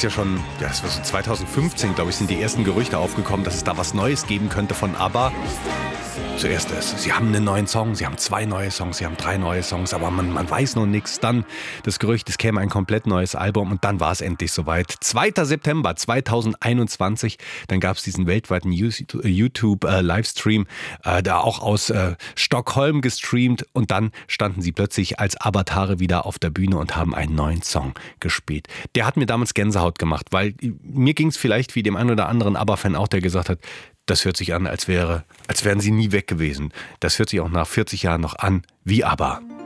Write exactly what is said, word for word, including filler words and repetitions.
ist ja schon, ja, das war so zwanzig fünfzehn, glaube ich, sind die ersten Gerüchte aufgekommen, dass es da was Neues geben könnte von ABBA. Zuerst ist, sie haben einen neuen Song, sie haben zwei neue Songs, sie haben drei neue Songs, aber man, man weiß noch nichts. Dann das Gerücht, es käme ein komplett neues Album und dann war es endlich soweit. zweiter September zweitausendeinundzwanzig, dann gab es diesen weltweiten YouTube-Livestream, äh, da auch aus äh, Stockholm gestreamt und dann standen sie plötzlich als Avatare wieder auf der Bühne und haben einen neuen Song gespielt. Der hat mir damals Gänsehaut gemacht, weil mir ging es vielleicht wie dem einen oder anderen ABBA-Fan auch, der gesagt hat, das hört sich an, als wäre, als wären sie nie weg gewesen. Das hört sich auch nach vierzig Jahren noch an wie ABBA.